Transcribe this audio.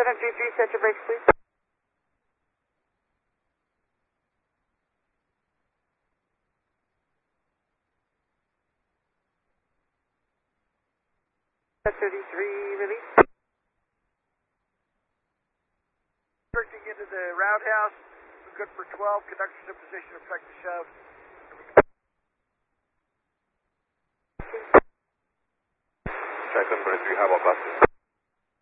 733, set your brakes, please. Set 33, release. Drifting into the roundhouse. We're good for 12. Conductor's in position to effect the shove. Second, 23, how about buses?